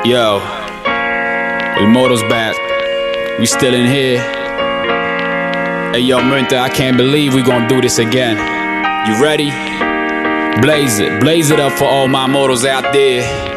Yo, El Moto's back. We still in here. Hey yo, Minta, I can't believe we gon' do this again. You ready? Blaze it up for all my motos out there.